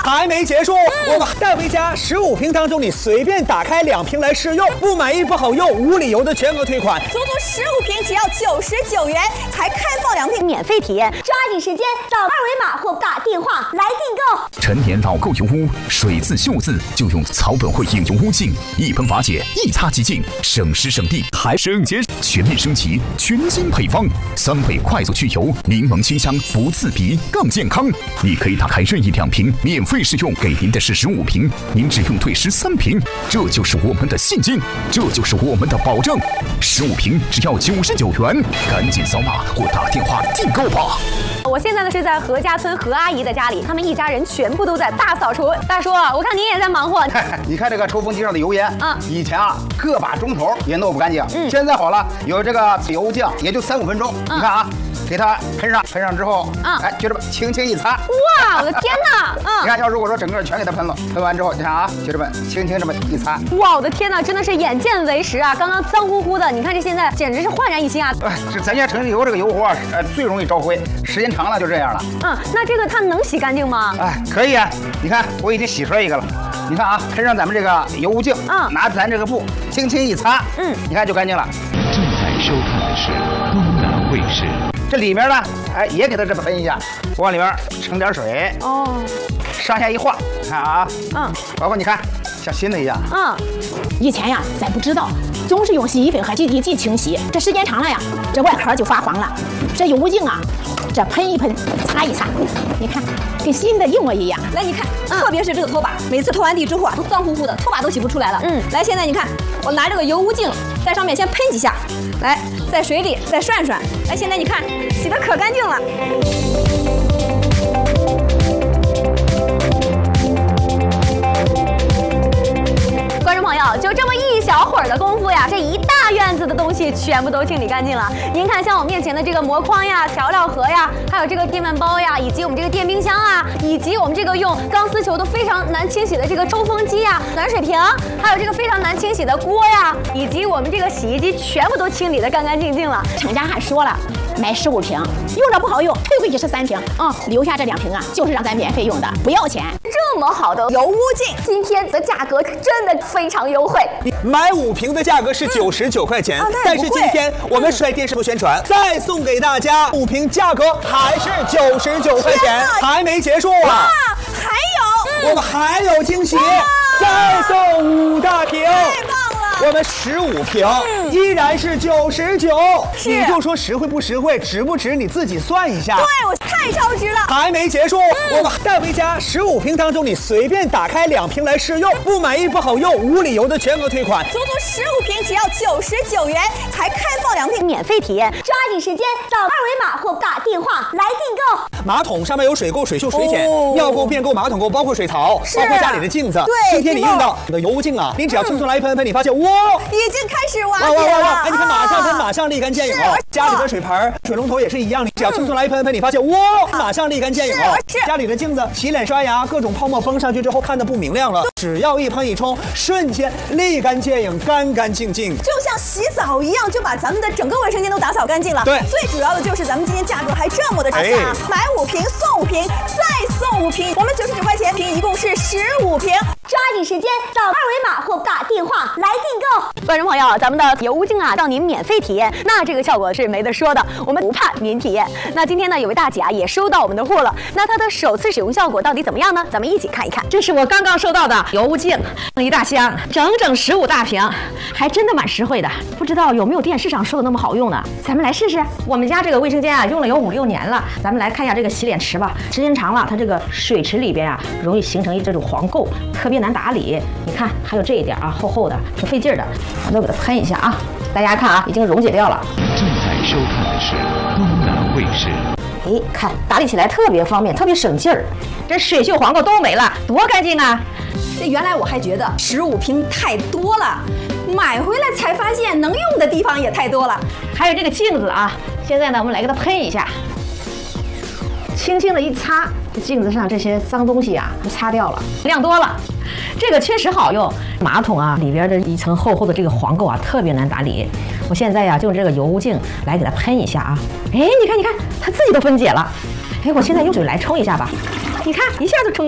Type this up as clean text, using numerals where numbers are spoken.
还没结束，我们带回家15瓶当中，你随便打开2瓶来试用，不满意不好用，无理由的全额退款。 足足15瓶只要99元，才开放2瓶免费体验，抓紧时间扫2维码或打电话来订购。 陈年老垢油污，水渍锈渍就用草本汇影油污净，一喷瓦解，一擦即净，省时省力还省钱，全面升级，全新配方，3倍快速去油，柠檬清香，不刺鼻，更健康。你可以打开任意2瓶免费试用，给您的是15瓶，您只用退13瓶，这就是我们的信心，这就是我们的保证。15瓶只要99元，赶紧扫码或打电话订购吧。 我现在呢是在何家村何阿姨的家里，他们一家人全部都在大扫除。大叔，我看您也在忙活。 你看这个抽风机上的油烟，以前个把钟头也弄不干净，现在好了，有这个油酱，也就3-5分钟。你看给它喷上之后，就这么轻轻一擦。 哇，我的天哪！ 你看，要如果说整个全给它喷了，喷完之后，你看就这么轻轻这么一擦。 哇，我的天哪，真的是眼见为实啊！刚刚脏乎乎的，你看这现在简直是焕然一新啊！ 这咱家城里油这个油活最容易招灰，时间长了就这样了。 那这个它能洗干净吗？ 可以啊。你看我已经洗出来一个了。你看喷上咱们这个油污净，拿咱这个布轻轻一擦，你看就干净了。 正在收看的是东南卫视。 这里面呢，也给它这么喷一下，往里面盛点水，上下一晃，看包括你看像新的一样。 以前呀，咱不知道，总是用洗衣粉和洗涤剂清洗，这时间长了呀，这外壳就发黄了。这油污净这喷一喷，擦一擦，你看跟新的一模一样。 来，你看，特别是这个拖把，每次拖完地之后都脏乎乎的，拖把都洗不出来了。来，现在你看，我拿这个油污净在上面先喷几下，来，在水里再涮涮。来，现在你看，洗得可干净了。 观众朋友，就这么一小会儿的功夫呀，这一大院子的东西全部都清理干净了。您看，像我面前的这个膜筐呀、调料盒呀，还有这个电饭煲呀，以及我们这个电冰箱啊，以及我们这个用钢丝球都非常难清洗的这个抽风机呀、暖水瓶，还有这个非常难清洗的锅呀，以及我们这个洗衣机，全部都清理得干干净净了。 厂家还说了，买15瓶，用着不好用，退回去13瓶留下这2瓶就是让咱免费用的，不要钱。 这么好的油污净，今天的价格真的非常优惠。 买5瓶的价格是99块钱，但是今天我们在电视部宣传，再送给大家5瓶，价格还是99块钱，还没结束啊！ 还有， 我们还有惊喜，再送5大瓶。我们15瓶依然是99，你就说实惠不实惠，值不值，你自己算一下。 对，我太超值了。 还没结束，我们带回家15瓶当中，你随便打开2瓶来试用，不满意不好用，无理由的全额退款。 足足15瓶只要99元，才开放2瓶免费体验，抓紧时间扫2维码或打电话来订购。 马桶上面有水垢、水锈、水碱、尿垢、便垢、马桶垢，包括水槽，包括家里的镜子。 对， 今天你用到你的油污净您只要轻松来一喷喷，你发现已经开始瓦解了。 你看马上喷，马上立竿见影哦。家里的水盆、水龙头也是一样，你只要轻松来一喷喷，你发现马上立竿见影哦。家里的镜子、洗脸刷牙，各种泡沫崩上去之后看得不明亮了，只要一喷一冲，瞬间立竿见影，干干净净， 就像洗澡一样，就把咱们的整个卫生间都打扫干净了。 对， 最主要的就是咱们今天价格还这么的差价，买5瓶送5瓶，再送5瓶，我们99块钱瓶，一共是15瓶。 抓紧时间扫2维码或打电话来订购。观众朋友，咱们的油污净让您免费体验，那这个效果是没得说的，我们不怕您体验。那今天呢，有位大姐也收到我们的货了，那她的首次使用效果到底怎么样呢？咱们一起看一看。 这是我刚刚收到的油污净，一大箱，整整15大瓶，还真的蛮实惠的。不知道有没有电视上说的那么好用呢？咱们来试试。我们家这个卫生间用了有5-6年了，咱们来看一下这个洗脸池吧。时间长了，它这个水池里边容易形成这种黄垢，特别难打理。你看，还有这一点厚厚的，挺费劲的。我都给它喷一下大家看已经溶解掉了。 正在收看的是东南卫视。 看打理起来特别方便，特别省劲儿，这水锈黄垢都没了，多干净啊！ 这原来我还觉得15瓶太多了，买回来才发现能用的地方也太多了。 还有这个镜子现在呢，我们来给它喷一下，轻轻的一擦，这镜子上这些脏东西都擦掉了，亮多了。这个确实好用，马桶里边的一层厚厚的这个黄垢特别难打理。我现在就用这个油污净来给它喷一下你看，它自己都分解了。我现在用水来冲一下吧，你看一下就冲。